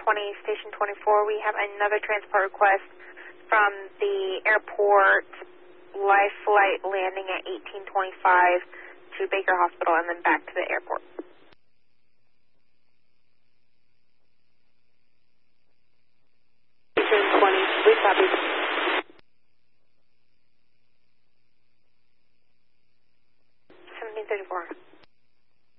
Station 24. We have another transport request from the airport life flight landing at 1825 to Baker Hospital and then back to the airport. Station 20, we copy. 1734.